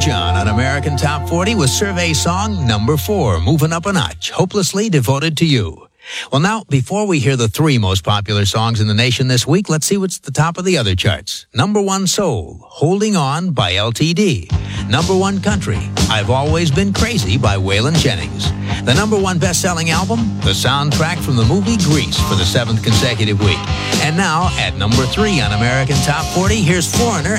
John on American Top 40 with survey song number 4, Moving Up a Notch, Hopelessly Devoted to You. Well, now, before we hear the 3 most popular songs in the nation this week, let's see what's at the top of the other charts. Number 1 soul, Holding On by LTD. Number 1 country, I've Always Been Crazy by Waylon Jennings. The number 1 best-selling album, the soundtrack from the movie Grease for the 7th consecutive week. And now, at number 3 on American Top 40, here's Foreigner